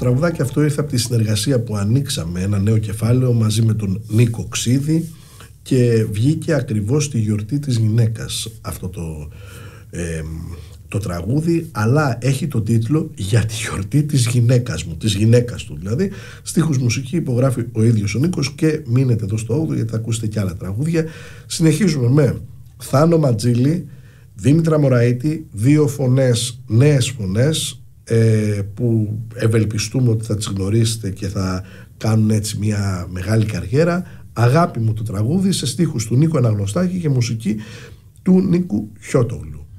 τραγουδάκι αυτό ήρθε από τη συνεργασία που ανοίξαμε ένα νέο κεφάλαιο μαζί με τον Νίκο Ξίδη και βγήκε ακριβώς στη γιορτή της γυναίκας αυτό το τραγούδι, αλλά έχει το τίτλο «Για τη γιορτή της γυναίκας μου», της γυναίκας του δηλαδή. Στίχους, μουσική υπογράφει ο ίδιος ο Νίκος και μείνετε εδώ στο 8 γιατί θα ακούσετε και άλλα τραγούδια. Συνεχίζουμε με Θάνο Ματζήλη, Δήμητρα Μωραήτη, δύο φωνές, νέες φωνές που ευελπιστούμε ότι θα τις γνωρίσετε και θα κάνουν έτσι μια μεγάλη καριέρα. «Αγάπη μου» το τραγούδι σε στίχους του Νίκου Αναγνωστάκη και μουσική του Νίκου Χιώτογλου.